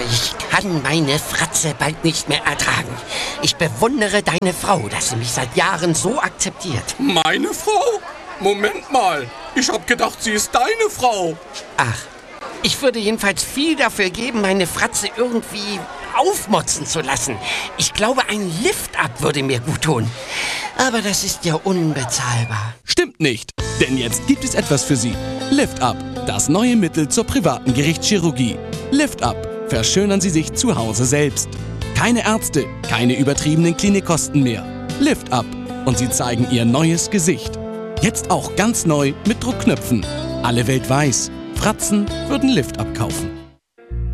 Ich kann meine Fratze bald nicht mehr ertragen. Ich bewundere deine Frau, dass sie mich seit Jahren so akzeptiert. Meine Frau? Moment mal. Ich hab gedacht, sie ist deine Frau. Ach, ich würde jedenfalls viel dafür geben, meine Fratze irgendwie aufmotzen zu lassen. Ich glaube, ein Lift-Up würde mir gut tun. Aber das ist ja unbezahlbar. Stimmt nicht, denn jetzt gibt es etwas für Sie. Lift-Up, das neue Mittel zur privaten Gerichtschirurgie. Lift-Up, verschönern Sie sich zu Hause selbst. Keine Ärzte, keine übertriebenen Klinikkosten mehr. Lift-Up und Sie zeigen Ihr neues Gesicht. Jetzt auch ganz neu mit Druckknöpfen. Alle Welt weiß, Fratzen würden Lift-Up kaufen.